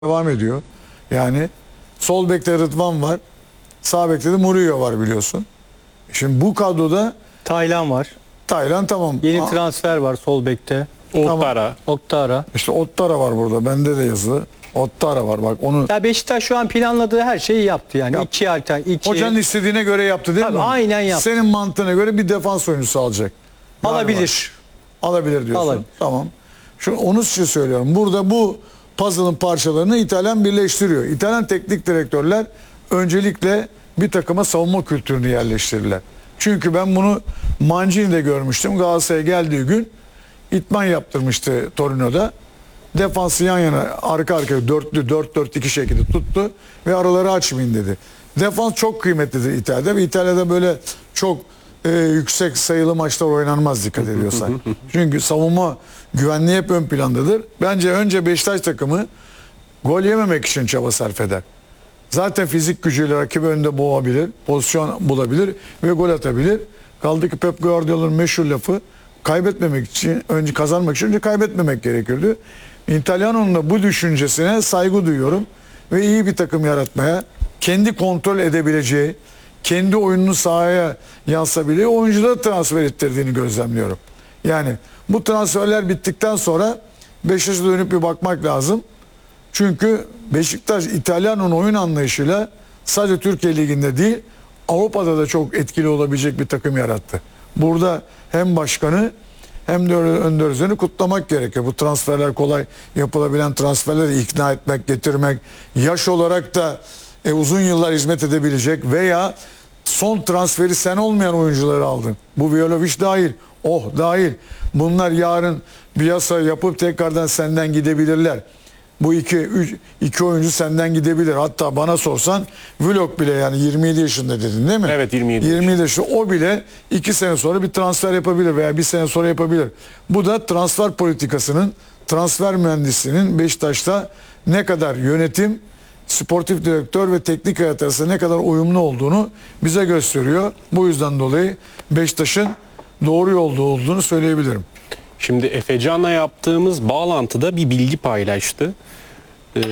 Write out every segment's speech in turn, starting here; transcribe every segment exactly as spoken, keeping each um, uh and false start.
devam ediyor. Yani sol bekte Rıdvan var. Sağ bekte de Murillo var biliyorsun. Şimdi bu kadroda Taylan var. Taylan tamam. Yeni Aa, transfer var sol bekte. Ottara. Oktara. İşte Ottara var burada. Bende de yazılı. Ottara var bak onu. Ya Beşiktaş şu an planladığı her şeyi yaptı yani. Yap. iki alternatif. iki Hocanın istediğine göre yaptı değil Tabii, mi? aynen yaptı. Senin mantığına göre bir defans oyuncusu alacak. Galiba. alabilir. Alabilir diyorsun. Alabilir. Tamam. Şu onu size söylüyorum. Burada bu puzzle'ın parçalarını İtalyan birleştiriyor. İtalyan teknik direktörler öncelikle bir takıma savunma kültürünü yerleştirirler. Çünkü ben bunu Mancini'de görmüştüm. Galatasaray'a geldiği gün itman yaptırmıştı Torino'da. Defansı yan yana arka arkaya dörtlü dört dört iki şekilde tuttu ve araları açmayın dedi. Defans çok kıymetlidir İtalya'da ve İtalya'da böyle çok e, yüksek sayılı maçlar oynanmaz dikkat ediyorsan. Çünkü savunma güvenliği hep ön plandadır. Bence önce Beşiktaş takımı gol yememek için çaba sarf eder. Zaten fizik gücüyle rakibi önde boğabilir, pozisyon bulabilir ve gol atabilir. Kaldı ki Pep Guardiola'nın meşhur lafı kaybetmemek için, önce kazanmak için önce kaybetmemek gerekiyordu. İtalyanon'un da bu düşüncesine saygı duyuyorum ve iyi bir takım yaratmaya, kendi kontrol edebileceği, kendi oyununu sahaya yansıtabileceği oyuncuları transfer ettirdiğini gözlemliyorum. Yani bu transferler bittikten sonra Beşiktaş'a dönüp bir bakmak lazım. Çünkü Beşiktaş İtalyan'ın oyun anlayışıyla sadece Türkiye Ligi'nde değil Avrupa'da da çok etkili olabilecek bir takım yarattı. Burada hem başkanı hem de Önder Özen'i kutlamak gerekiyor. Bu transferler kolay yapılabilen transferleri ikna etmek, getirmek, yaş olarak da e, uzun yıllar hizmet edebilecek veya son transferi sen olmayan oyuncuları aldın. Bu Vlahovic dahil, oh dahil. Bunlar yarın bir yasa yapıp tekrardan senden gidebilirler. Bu iki, üç, iki oyuncu senden gidebilir. Hatta bana sorsan Vlog bile yani yirmi yedi yaşında dedin değil mi? Evet, yirmi yedi. yirmi yedi yaşında o bile iki sene sonra bir transfer yapabilir veya bir sene sonra yapabilir. Bu da transfer politikasının, transfer mühendisliğinin Beşiktaş'ta ne kadar yönetim, sportif direktör ve teknik hayat arasında ne kadar uyumlu olduğunu bize gösteriyor. Bu yüzden dolayı Beşiktaş'ın doğru yolda olduğunu söyleyebilirim. Şimdi Efecan'la yaptığımız bağlantıda bir bilgi paylaştı. Ee,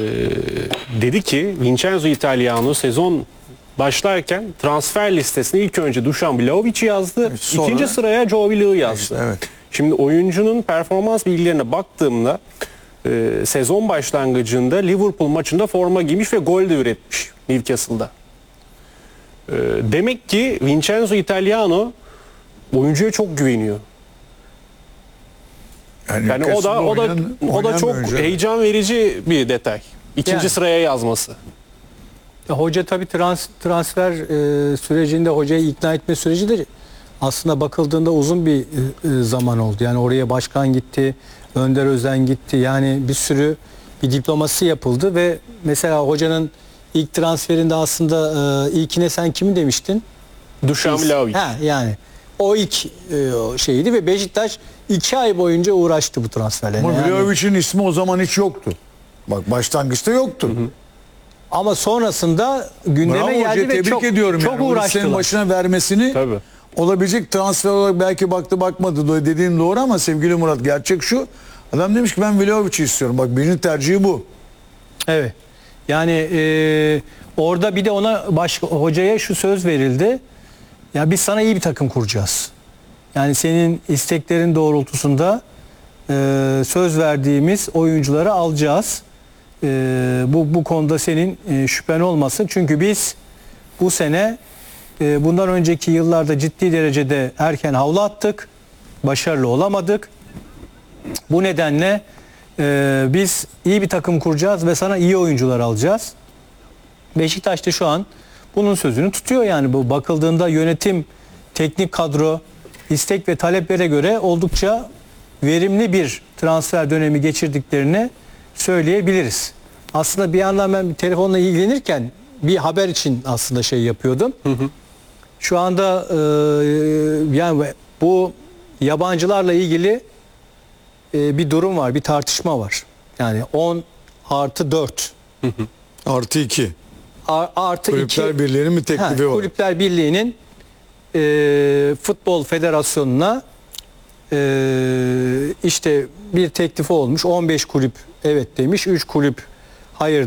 dedi ki Vincenzo Italiano sezon başlarken transfer listesine ilk önce Dušan Vlahovic'i yazdı. Evet, sonra... İkinci sıraya Joe Willock'u yazdı. İşte, evet. Şimdi oyuncunun performans bilgilerine baktığımda e, sezon başlangıcında Liverpool maçında forma giymiş ve gol de üretmiş Newcastle'da. E, demek ki Vincenzo Italiano oyuncuya çok güveniyor. Yani, Yani o da o da oynayan, o da çok oyuncu. heyecan verici bir detay. İkinci Yani. sıraya yazması. Ya hoca tabii trans, transfer e, sürecinde hocayı ikna etme süreci de aslında bakıldığında uzun bir e, zaman oldu. Yani oraya başkan gitti, Önder Özen gitti. Yani bir sürü bir diplomasi yapıldı ve mesela hocanın ilk transferinde aslında e, ilkine sen kimi demiştin? Dušan Vlahovic. Ha, yani o ilk e, şeydi ve Beşiktaş iki ay boyunca uğraştı bu transferlerle. Ama Yani- Vlahovic'in ismi o zaman hiç yoktu. Bak başlangıçta yoktu. Hı hı. Ama sonrasında gündeme Bravo geldi hocaya, ve tebrik çok, ediyorum çok yani. O listenin uğraştılar. başına vermesini Tabii. olabilecek transfer olarak belki baktı bakmadı dediğin doğru ama sevgili Murat gerçek şu. Adam demiş ki ben Vlahovic'i istiyorum. Bak birinin tercihi bu. Evet. Yani e, orada bir de ona baş, hocaya şu söz verildi. Ya biz sana iyi bir takım kuracağız. Yani senin isteklerin doğrultusunda e, söz verdiğimiz oyuncuları alacağız. E, bu bu konuda senin e, şüphen olmasın. Çünkü biz bu sene e, bundan önceki yıllarda ciddi derecede erken havlu attık. Başarılı olamadık. Bu nedenle e, biz iyi bir takım kuracağız ve sana iyi oyuncular alacağız. Beşiktaş da şu an bunun sözünü tutuyor yani. Bu bakıldığında yönetim, teknik kadro, istek ve taleplere göre oldukça verimli bir transfer dönemi geçirdiklerini söyleyebiliriz. Aslında bir yandan ben bir telefonla ilgilenirken bir haber için aslında şey yapıyordum. Hı hı. Şu anda e, yani bu yabancılarla ilgili e, bir durum var, bir tartışma var. Yani on artı dört. Hı hı. Artı iki. A, artı Kulüpler iki. Birliği'nin bir teklifi Ha, var. Kulüpler Birliği'nin e, Futbol Federasyonu'na e, işte bir teklifi olmuş. on beş kulüp evet demiş, üç kulüp Hayır